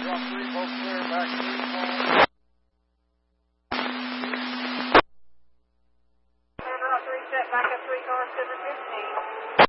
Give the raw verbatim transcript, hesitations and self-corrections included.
Drop three, both clear, back three, phone. Drop three, set back up three, car seven fifteen.